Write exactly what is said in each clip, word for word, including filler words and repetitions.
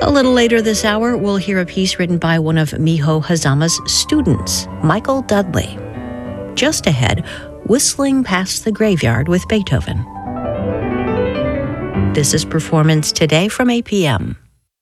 A little later this hour, we'll hear a piece written by one of Miho Hazama's students, Michael Dudley. Just ahead, Whistling Past the Graveyard with Beethoven. This is Performance Today from A P M.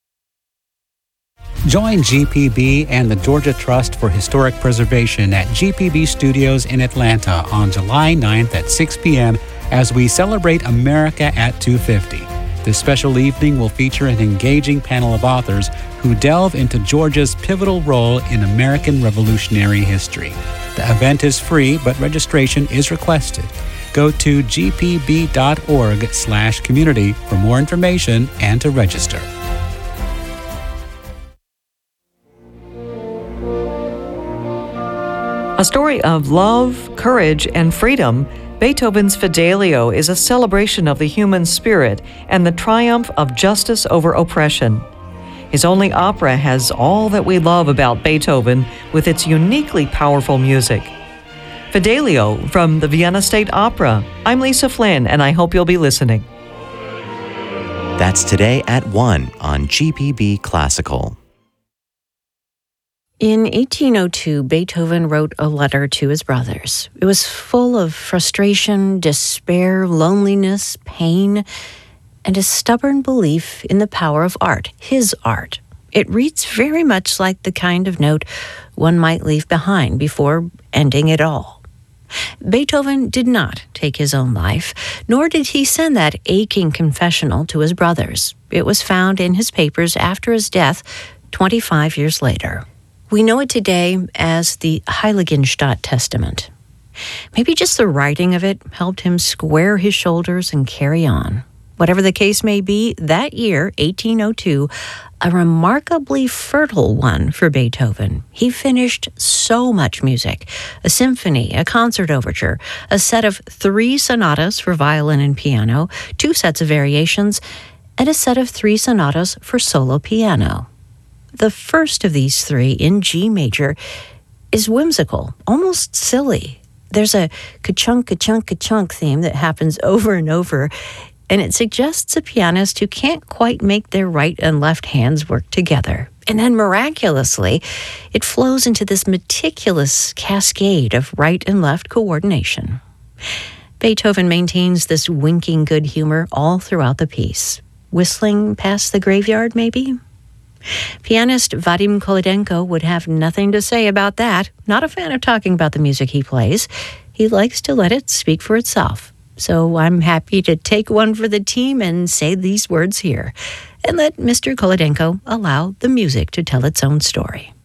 Join G P B and the Georgia Trust for Historic Preservation at G P B Studios in Atlanta on July ninth at six p.m. as we celebrate America at two fifty. This special evening will feature an engaging panel of authors who delve into Georgia's pivotal role in American Revolutionary history. The event is free, but registration is requested. Go to gpb.org slash community for more information and to register. A story of love, courage, and freedom, Beethoven's Fidelio is a celebration of the human spirit and the triumph of justice over oppression. His only opera has all that we love about Beethoven with its uniquely powerful music. Fidelio from the Vienna State Opera. I'm Lisa Flynn, and I hope you'll be listening. That's today at one on G P B Classical. In eighteen oh two, Beethoven wrote a letter to his brothers. It was full of frustration, despair, loneliness, pain, and a stubborn belief in the power of art, his art. It reads very much like the kind of note one might leave behind before ending it all. Beethoven did not take his own life, nor did he send that aching confessional to his brothers. It was found in his papers after his death, twenty-five years later. We know it today as the Heiligenstadt Testament. Maybe just the writing of it helped him square his shoulders and carry on. Whatever the case may be, that year, eighteen oh two, a remarkably fertile one for Beethoven. He finished so much music: a symphony, a concert overture, a set of three sonatas for violin and piano, two sets of variations, and a set of three sonatas for solo piano. The first of these three, in G major, is whimsical, almost silly. There's a ka-chunk, ka-chunk, ka-chunk theme that happens over and over, and it suggests a pianist who can't quite make their right and left hands work together. And then miraculously, it flows into this meticulous cascade of right and left coordination. Beethoven maintains this winking good humor all throughout the piece. Whistling past the graveyard, maybe? Pianist Vadim Kolodenko would have nothing to say about that. Not a fan of talking about the music he plays. He likes to let it speak for itself. So I'm happy to take one for the team and say these words here, and let Mister Kolodenko allow the music to tell its own story.